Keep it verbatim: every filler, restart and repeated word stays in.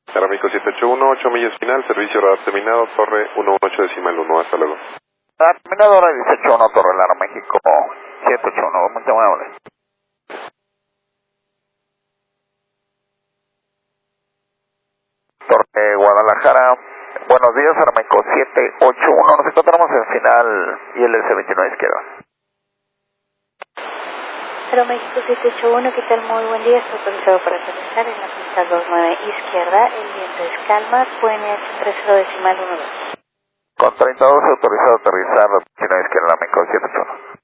Aeroméxico siete ocho uno, ocho millas final, servicio radar terminado, torre uno ocho decimal uno, hasta luego. Terminado, hora dieciocho uno, Torre Lara, México siete ocho uno, muy amable. Torre Guadalajara, buenos días, Aeroméxico siete ocho uno, nos encontramos en final I L C veintinueve izquierda. Aeroméxico siete ocho uno, ¿qué tal? Muy buen día, estoy autorizado para aterrizar en la pista veintinueve izquierda, el viento es calma, Q N H treinta decimal uno dos. Con treinta y dos autorizado a aterrizar, veintinueve izquierda, Aeroméxico siete ocho uno.